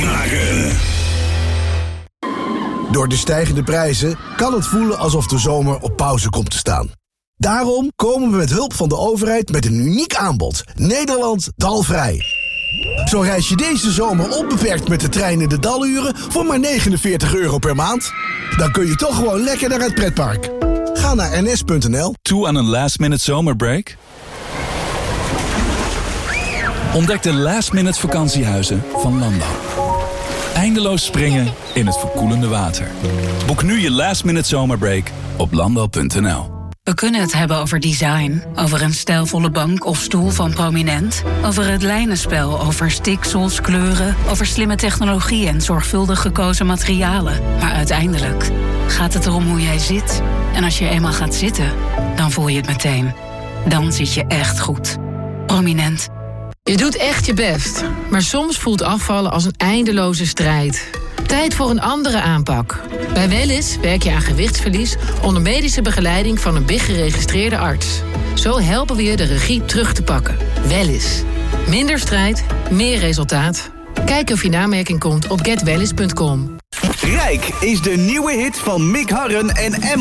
maken. Door de stijgende prijzen kan het voelen alsof de zomer op pauze komt te staan. Daarom komen we met hulp van de overheid met een uniek aanbod. Nederland dalvrij. Zo reis je deze zomer onbeperkt met de trein in de daluren voor maar €49 per maand. Dan kun je toch gewoon lekker naar het pretpark. Ga naar ns.nl. Toe aan een last-minute zomerbreak? Ontdek de last-minute vakantiehuizen van Landal. Eindeloos springen in het verkoelende water. Boek nu je last-minute zomerbreak op landal.nl. We kunnen het hebben over design, over een stijlvolle bank of stoel van Prominent, over het lijnenspel, over stiksels, kleuren, over slimme technologie en zorgvuldig gekozen materialen. Maar uiteindelijk gaat het erom hoe jij zit. En als je eenmaal gaat zitten, dan voel je het meteen. Dan zit je echt goed. Prominent. Je doet echt je best, maar soms voelt afvallen als een eindeloze strijd. Tijd voor een andere aanpak. Bij Wellys werk je aan gewichtsverlies onder medische begeleiding van een BIG-geregistreerde arts. Zo helpen we je de regie terug te pakken. Wellys. Minder strijd, meer resultaat. Kijk of je in aanmerking komt op getwellys.com. Rijk is de nieuwe hit van Mick Harren en Emma.